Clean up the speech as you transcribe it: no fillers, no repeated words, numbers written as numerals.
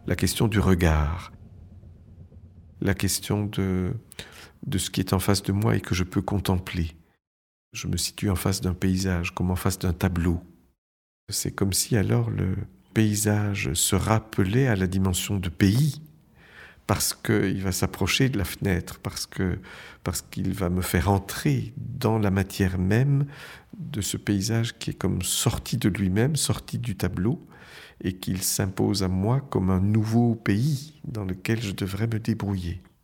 la question du regard, la question de ce qui est en face de moi et que je peux contempler. Je me situe en face d'un paysage, comme en face d'un tableau. C'est comme si alors le paysage se rappelait à la dimension de pays, parce qu'il va s'approcher de la fenêtre, parce qu'il va me faire entrer dans la matière même de ce paysage qui est comme sorti de lui-même, sorti du tableau, et qu'il s'impose à moi comme un nouveau pays dans lequel je devrais me débrouiller.